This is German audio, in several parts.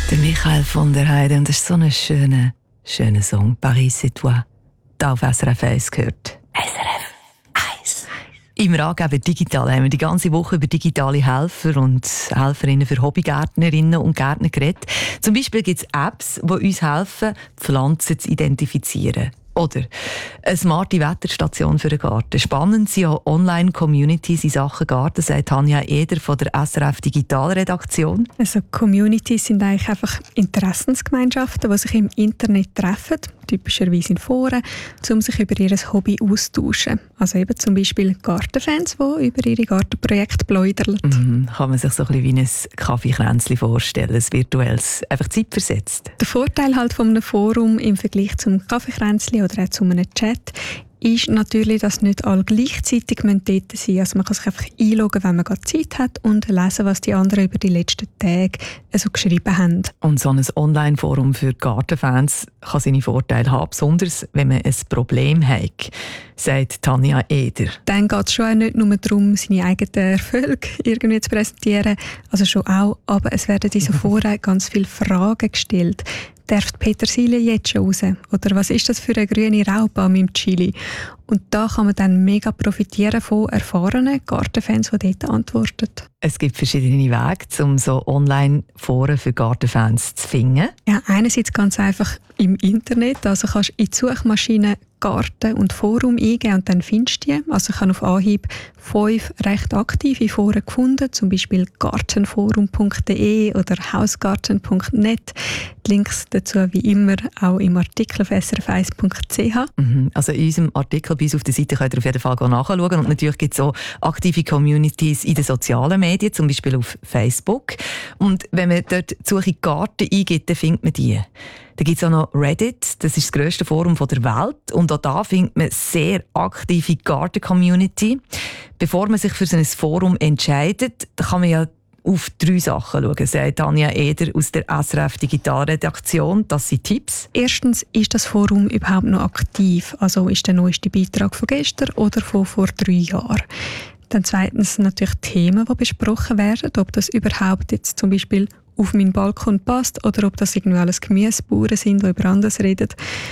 Der Michael von der Heide, und das ist so ein schöner Song. Paris c'est toi. Da auf SRF 1 gehört. SRF 1. Im Ratgeber Digital haben wir die ganze Woche über digitale Helfer und Helferinnen für Hobbygärtnerinnen und Gärtner geredet. Zum Beispiel gibt es Apps, die uns helfen, Pflanzen zu identifizieren. Oder eine smarte Wetterstation für den Garten. Spannend sind auch Online-Communities in Sachen Garten, sagt Tanja Eder von der SRF Digitalredaktion. Also Communities sind eigentlich einfach Interessensgemeinschaften, die sich im Internet treffen, typischerweise in Foren, um sich über ihr Hobby austauschen. Also eben zum Beispiel Gartenfans, die über ihre Gartenprojekte plaudern. Kann man sich so ein bisschen wie ein Kaffeekränzchen vorstellen, ein virtuelles, einfach zeitversetzt. Der Vorteil halt von einem Forum im Vergleich zum Kaffeekränzchen oder auch zu einem Chat ist natürlich, dass nicht alle gleichzeitig dort sein müssen. Also man kann sich einfach einloggen, wenn man gerade Zeit hat und lesen, was die anderen über die letzten Tage so geschrieben haben. Und so ein Online-Forum für Gartenfans kann seine Vorteile haben, besonders wenn man ein Problem hat, sagt Tanja Eder. Dann geht es schon auch nicht nur darum, seine eigenen Erfolge irgendwie zu präsentieren, also schon auch, aber es werden in diesen Foren ganz viele Fragen gestellt. Darf die Petersilie jetzt schon raus? Oder was ist das für eine grüne Raubaum im Chili? Und da kann man dann mega profitieren von erfahrenen Gartenfans, die dort antworten. Es gibt verschiedene Wege, um so Online-Foren für Gartenfans zu finden. Ja, einerseits ganz einfach im Internet. Also kannst du in die Suchmaschine Garten und Forum eingeben und dann findest du die. Also ich habe auf Anhieb 5 recht aktive Foren gefunden, zum Beispiel gartenforum.de oder hausgarten.net. Die Links dazu wie immer auch im Artikel auf srf1.ch. Also in unserem Artikel bei uns auf der Seite könnt ihr auf jeden Fall nachschauen. Und natürlich gibt es auch aktive Communities in den sozialen Medien, zum Beispiel auf Facebook. Und wenn man dort die Suche Garten eingibt, dann findet man die. Da gibt es auch noch Reddit, das ist das grösste Forum der Welt. Und auch da findet man sehr aktive Garten-Community. Bevor man sich für so ein Forum entscheidet, kann man ja auf 3 Sachen schauen, sagt Tanja Eder aus der SRF Digitalredaktion. Das sind Tipps. Erstens, ist das Forum überhaupt noch aktiv? Also ist der neueste Beitrag von gestern oder von vor 3 Jahren? Dann zweitens natürlich Themen, die besprochen werden, ob das überhaupt jetzt zum Beispiel auf meinen Balkon passt oder ob das irgendwie alles Gemüsebauern sind, die über anderes reden.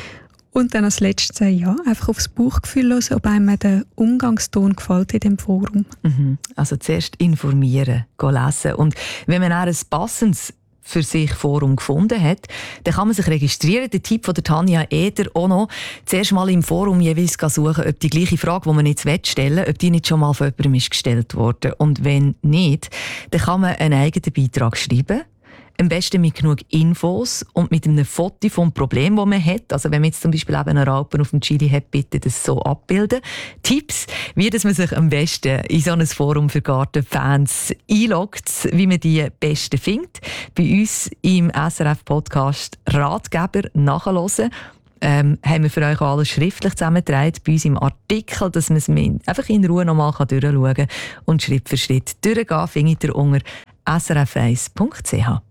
Und dann als letztes, ja, einfach aufs Bauchgefühl hören, ob einem der Umgangston gefällt in dem Forum. Also zuerst informieren, lesen. Und wenn man auch ein passendes für sich Forum gefunden hat, dann kann man sich registrieren. Der Tipp von der Tanja Eder auch noch, zuerst mal im Forum jeweils suchen, ob die gleiche Frage, die man jetzt stellen will, ob die nicht schon mal von jemandem ist gestellt wurde. Und wenn nicht, dann kann man einen eigenen Beitrag schreiben. Am besten mit genug Infos und mit einem Foto vom Problem, das man hat. Also wenn man jetzt zum Beispiel eben eine Raupe auf dem Chili hat, bitte das so abbilden. Tipps, wie dass man sich am besten in so ein Forum für Gartenfans einloggt, wie man die besten findet. Bei uns im SRF-Podcast Ratgeber nachhören. Haben wir für euch alles schriftlich zusammengetragen bei uns im Artikel, dass man es einfach in Ruhe nochmal durchschauen kann und Schritt für Schritt durchgehen, findet ihr unter srf1.ch.